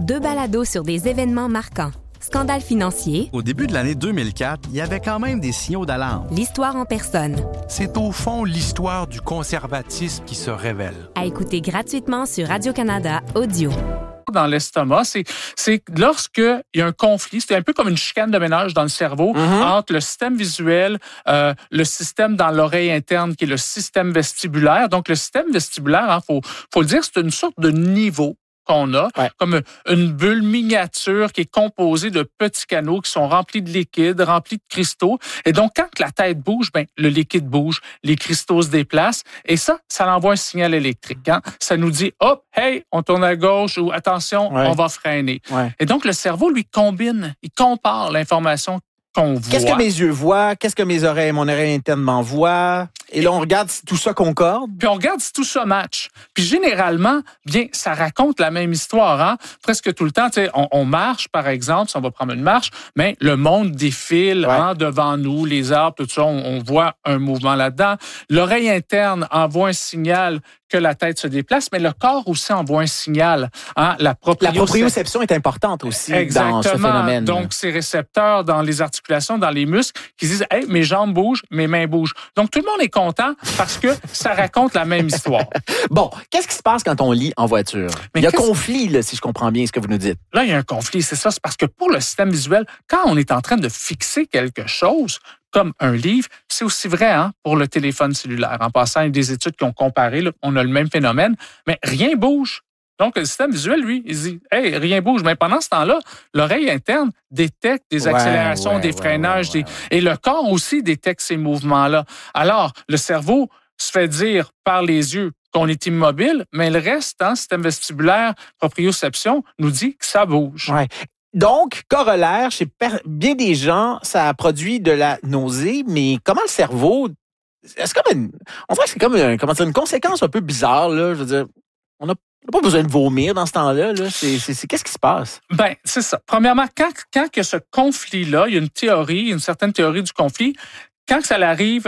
Deux balados sur des événements marquants. Scandale financier. Au début de l'année 2004, il y avait quand même des signaux d'alarme. L'histoire en personne. C'est au fond l'histoire du conservatisme qui se révèle. À écouter gratuitement sur Radio-Canada Audio. Dans l'estomac, c'est lorsqu'il y a un conflit, c'est un peu comme une chicane de ménage dans le cerveau entre le système visuel, le système dans l'oreille interne qui est le système vestibulaire. Donc, le système vestibulaire, faut le dire, c'est une sorte de niveau qu'on a, comme une bulle miniature qui est composée de petits canaux qui sont remplis de liquide, remplis de cristaux. Et donc, quand la tête bouge, le liquide bouge, les cristaux se déplacent. Et ça envoie un signal électrique. Hein? Ça nous dit, hop, hey, on tourne à gauche ou attention, on va freiner. Ouais. Et donc, le cerveau, lui, il compare l'information qu'on voit. Qu'est-ce que mes yeux voient? Qu'est-ce que mon oreille interne m'envoie? Et là, on regarde si tout ça concorde. Puis on regarde si tout ça match. Puis généralement, ça raconte la même histoire. Hein? Presque tout le temps, on marche, par exemple, si on va prendre une marche, mais le monde défile devant nous, les arbres, tout ça, on voit un mouvement là-dedans. L'oreille interne envoie un signal que la tête se déplace, mais le corps aussi envoie un signal. Hein? La proprioception est importante aussi dans ce phénomène. Donc, ces récepteurs dans les articulations, dans les muscles, qui disent « Hey, mes jambes bougent, mes mains bougent ». Donc, tout le monde est content parce que ça raconte la même histoire. Bon, qu'est-ce qui se passe quand on lit en voiture? Il y a conflit, là, si je comprends bien ce que vous nous dites. Là, il y a un conflit, c'est ça. C'est parce que pour le système visuel, quand on est en train de fixer quelque chose, comme un livre, c'est aussi vrai pour le téléphone cellulaire. En passant, il y a des études qui ont comparé, là, on a le même phénomène, mais rien bouge. Donc, le système visuel, lui, il dit « Hey, rien bouge ». Mais pendant ce temps-là, l'oreille interne détecte des accélérations, des freinages, et le corps aussi détecte ces mouvements-là. Alors, le cerveau se fait dire par les yeux qu'on est immobile, mais le reste, système vestibulaire, proprioception, nous dit que ça bouge. Ouais. Donc, corollaire, chez bien des gens, ça produit de la nausée, mais comment le cerveau... on dirait que c'est comme une conséquence un peu bizarre, là. Je veux dire, on n'a pas besoin de vomir dans ce temps-là. Là. Qu'est-ce qui se passe? C'est ça. Premièrement, quand il y a ce conflit-là, il y a une certaine théorie du conflit. Quand ça arrive,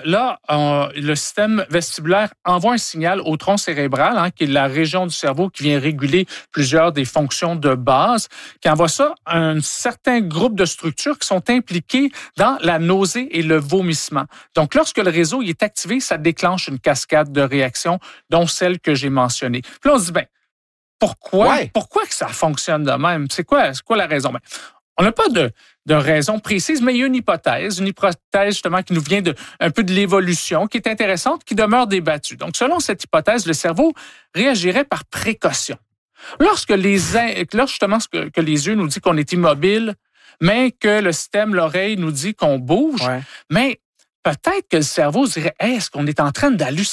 le système vestibulaire envoie un signal au tronc cérébral, qui est la région du cerveau qui vient réguler plusieurs des fonctions de base, qui envoie ça à un certain groupe de structures qui sont impliquées dans la nausée et le vomissement. Donc, lorsque le réseau est activé, ça déclenche une cascade de réactions, dont celle que j'ai mentionnée. Puis là, on se dit, pourquoi que ça fonctionne de même? C'est quoi la raison? On n'a pas de raison précise, mais il y a une hypothèse justement qui nous vient un peu de l'évolution, qui est intéressante, qui demeure débattue. Donc, selon cette hypothèse, le cerveau réagirait par précaution. Lorsque justement que les yeux nous disent qu'on est immobile, mais que le système, l'oreille nous dit qu'on bouge, mais peut-être que le cerveau dirait « Est-ce qu'on est en train d'halluciner? »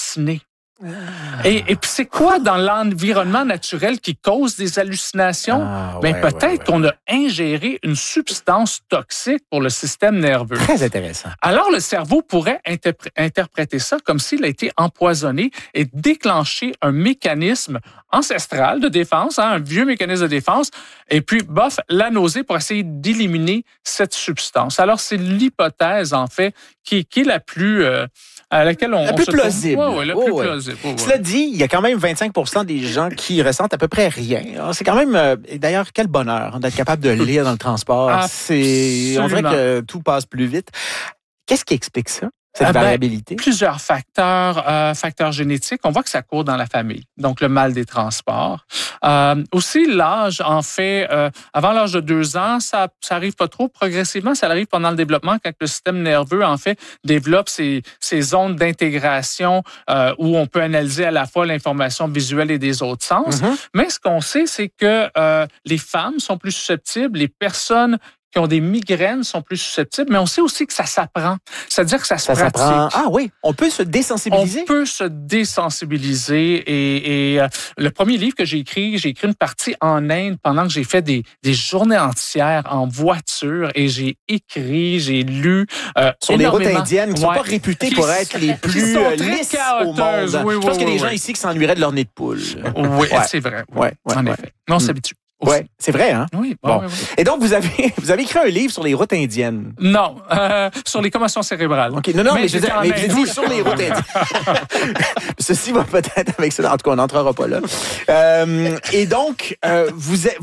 Et puis c'est quoi dans l'environnement naturel qui cause des hallucinations? Peut-être qu'on a ingéré une substance toxique pour le système nerveux. Très intéressant. Alors le cerveau pourrait interpréter ça comme s'il a été empoisonné et déclencher un mécanisme ancestral de défense, un vieux mécanisme de défense, et puis la nausée pour essayer d'éliminer cette substance. Alors c'est l'hypothèse en fait qui est la plus à laquelle on plus plausible. Plus plausible. Cela dit, il y a quand même 25% des gens qui ressentent à peu près rien. C'est quand même, d'ailleurs, quel bonheur d'être capable de lire dans le transport. On dirait que tout passe plus vite. Qu'est-ce qui explique ça? Cette variabilité? Plusieurs facteurs génétiques. On voit que ça court dans la famille. Donc, le mal des transports. Aussi, l'âge, en fait, avant l'âge de 2 ans, ça arrive pas trop. Progressivement, ça arrive pendant le développement quand le système nerveux, en fait, développe ces zones d'intégration où on peut analyser à la fois l'information visuelle et des autres sens. Mais ce qu'on sait, c'est que les femmes sont plus susceptibles, les personnes qui ont des migraines sont plus susceptibles, mais on sait aussi que ça s'apprend. C'est-à-dire que ça se pratique. Ah oui, on peut se désensibiliser? On peut se désensibiliser. Et le premier livre que j'ai écrit une partie en Inde pendant que j'ai fait des journées entières en voiture et j'ai lu sur les routes indiennes qui ne sont pas réputées pour être les plus lisses au monde. Je pense qu'il y a des gens ici qui s'ennuieraient de leur nez de poule. Oui, c'est vrai. En effet. Mais on s'habitue. Oui, c'est vrai, hein? Oui. Bon. Et donc, vous avez écrit un livre sur les routes indiennes. Non, sur les commotions cérébrales. OK, non, mais je veux dire, mais vous avez dit sur les routes indiennes. Ceci va peut-être avec ça. En tout cas, on n'entrera pas là. Et donc, vous